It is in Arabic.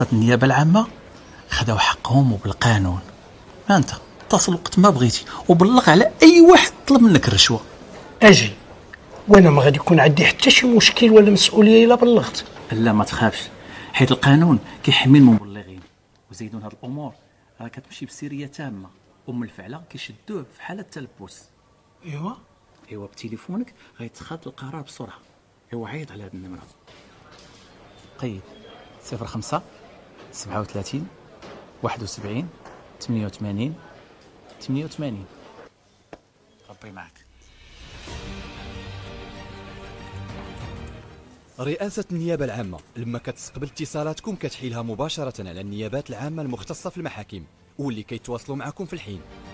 النيابة العامة خداو حقهم وبالقانون. انت اتصل وقت ما بغيتي وبلغ على اي واحد طلب منك الرشوة. اجي وانا ما غادي يكون عندي حتى شي مشكل ولا مسؤوليه الا بلغت. لا ما تخافش، حيت القانون كيحمي المبلغين. وزيدون هاد الامور راه كتمشي بسريه تامه، الفعله كيشدوه في حاله التلبس. ايوا بتليفونك غيتخذ القرار بسرعه. ايوا عيط على هاد النمره، قيد 05 37 71 88 88. ربي معك. رئاسة النيابة العامة لما كتستقبل اتصالاتكم كتحيلها مباشرة على النيابات العامة المختصة في المحاكم واللي كيتواصلوا معكم في الحين.